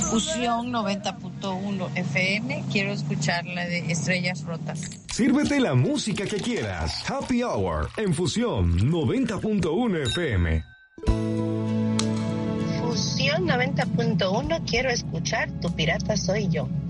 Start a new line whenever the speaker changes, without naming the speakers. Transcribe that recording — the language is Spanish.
Fusión 90.1 FM. Quiero escuchar la de Estrellas Rotas.
Sírvete la música que quieras. Happy Hour en Fusión 90.1 FM.
Fusión 90.1. Quiero escuchar Tu pirata soy yo.